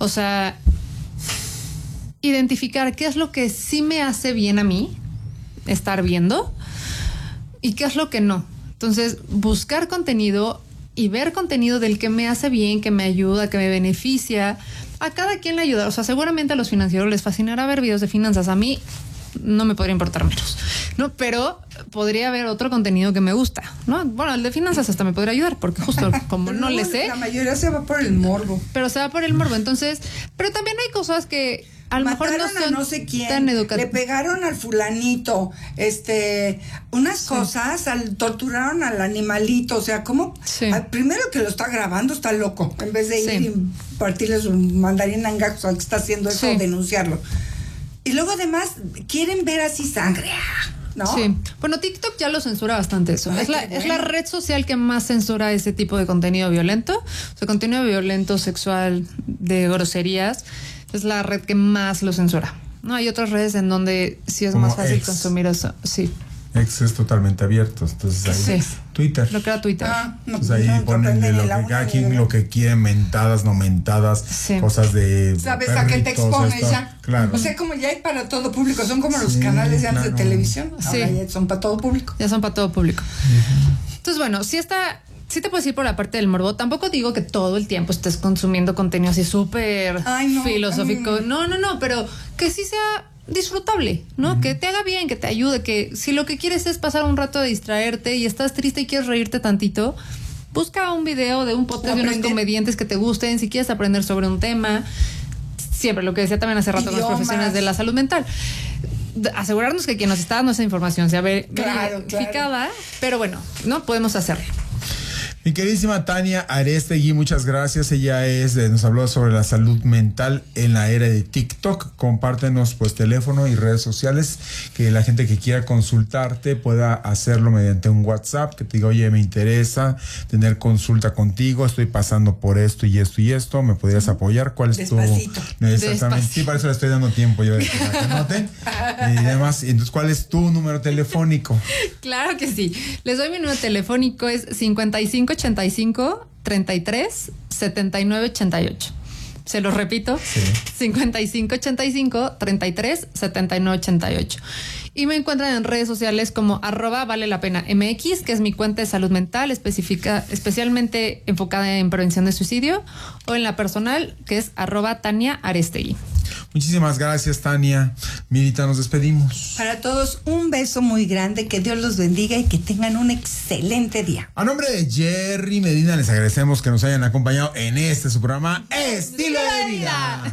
O sea, identificar qué es lo que sí me hace bien a mí estar viendo y qué es lo que no. Entonces, buscar contenido y ver contenido del que me hace bien, que me ayuda, que me beneficia. A cada quien le ayuda. O sea, seguramente a los financieros les fascinará ver videos de finanzas. A mí no me podría importar menos, ¿no? Pero podría haber otro contenido que me gusta, ¿no? Bueno, el de finanzas hasta me podría ayudar, porque justo como no le sé. La mayoría se va por el morbo. Pero se va por el morbo. Entonces, pero también hay cosas que a lo mejor no son no sé quién, tan educativas. le pegaron al fulanito, unas cosas, torturaron al animalito, o sea, ¿cómo? Sí. Primero que lo está grabando está loco, en vez de ir y partirle su mandarina en gajos al que está haciendo eso, denunciarlo. Y luego además quieren ver así sangre, ¿no? Sí. Bueno, TikTok ya lo censura bastante eso. Ay, es la red social que más censura ese tipo de contenido violento. O sea, contenido violento, sexual, de groserías. Es la red que más lo censura. No, hay otras redes en donde sí es como más fácil X. consumir eso. Sí. X es totalmente abierto. Entonces ahí Twitter. Lo que era Twitter. Entonces ahí ponen cada quien lo que quiere, mentadas, no mentadas, cosas de ¿sabes a qué te expones ya? Claro. O sea, como ya hay para todo público, son como los canales de antes de televisión. Ahora ya son para todo público. Ya son para todo público. Entonces, bueno, sí te puedes ir por la parte del morbo. Tampoco digo que todo el tiempo estés consumiendo contenido así súper filosófico. No, pero que sí sea disfrutable, ¿no? Que te haga bien, que te ayude, que si lo que quieres es pasar un rato de distraerte y estás triste y quieres reírte tantito, busca un video de un podcast de unos comediantes que te gusten, si quieres aprender sobre un tema. Siempre, lo que decía también hace rato con los profesionales de la salud mental. Asegurarnos que quien nos está dando esa información sea verificada, pero bueno, no podemos hacerlo. Mi queridísima Tania Arestegui, muchas gracias. Ella nos habló sobre la salud mental en la era de TikTok. Compártenos pues teléfono y redes sociales, que la gente que quiera consultarte pueda hacerlo mediante un WhatsApp, que te diga, oye, me interesa tener consulta contigo, estoy pasando por esto y esto y esto, ¿me podrías apoyar? ¿Cuál es Despacito. tu...? Exactamente. Sí, para eso le estoy dando tiempo yo de que noten. Y demás. Entonces, ¿cuál es tu número telefónico? Claro que sí. Les doy mi número telefónico, es 5585 33 79 88. Se los repito. 5585 33 79 88. Y me encuentran en redes sociales como @ValeLaPenaMX, que es mi cuenta de salud mental especialmente enfocada en prevención de suicidio, o en la personal, que es @TaniaArestegui. Muchísimas gracias, Tania. Mirita, nos despedimos. Para todos, un beso muy grande, que Dios los bendiga y que tengan un excelente día. A nombre de Jerry Medina, les agradecemos que nos hayan acompañado en su programa Estilo de Vida.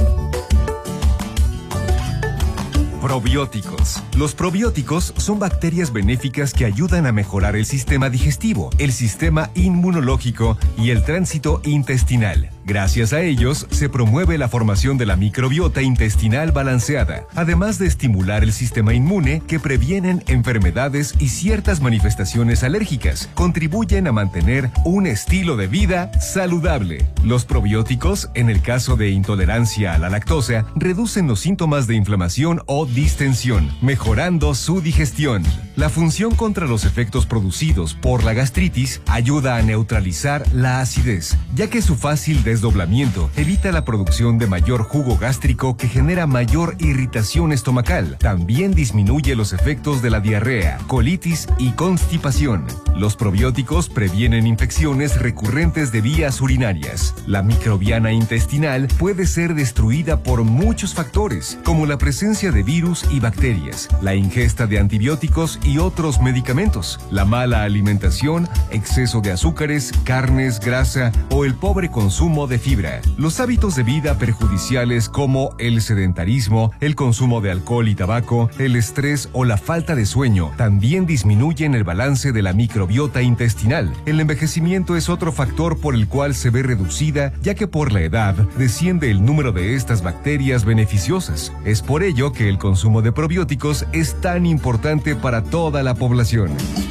Probióticos. Los probióticos son bacterias benéficas que ayudan a mejorar el sistema digestivo, el sistema inmunológico y el tránsito intestinal. Gracias a ellos, se promueve la formación de la microbiota intestinal balanceada, además de estimular el sistema inmune, que previenen enfermedades y ciertas manifestaciones alérgicas. Contribuyen a mantener un estilo de vida saludable. Los probióticos, en el caso de intolerancia a la lactosa, reducen los síntomas de inflamación o distensión, mejorando su digestión. La función contra los efectos producidos por la gastritis ayuda a neutralizar la acidez, ya que su fácil desdoblamiento evita la producción de mayor jugo gástrico, que genera mayor irritación estomacal. También disminuye los efectos de la diarrea, colitis y constipación. Los probióticos previenen infecciones recurrentes de vías urinarias. La microbiana intestinal puede ser destruida por muchos factores, como la presencia de virus y bacterias, la ingesta de antibióticos y otros medicamentos, la mala alimentación, exceso de azúcares, carnes, grasa o el pobre consumo de fibra. Los hábitos de vida perjudiciales, como el sedentarismo, el consumo de alcohol y tabaco, el estrés o la falta de sueño, también disminuyen el balance de la microbiota intestinal. El envejecimiento es otro factor por el cual se ve reducida, ya que por la edad desciende el número de estas bacterias beneficiosas. Es por ello que el consumo de probióticos es tan importante para toda la población.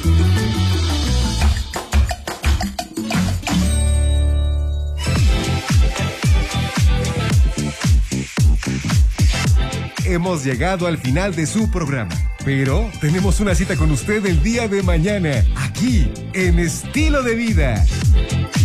Hemos llegado al final de su programa, pero tenemos una cita con usted el día de mañana, aquí en Estilo de Vida.